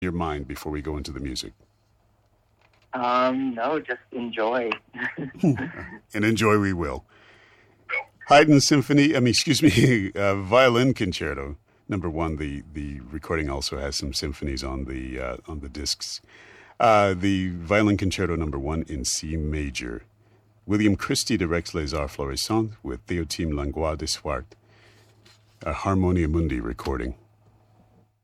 your mind before we go into the music? No, just enjoy. And enjoy we will. Haydn Symphony, Violin Concerto, number 1. The recording also has some symphonies on the discs. The Violin Concerto number 1 in C major. William Christie directs Les Arts Florissants with Théotime Langlois de Swart, a Harmonia Mundi recording.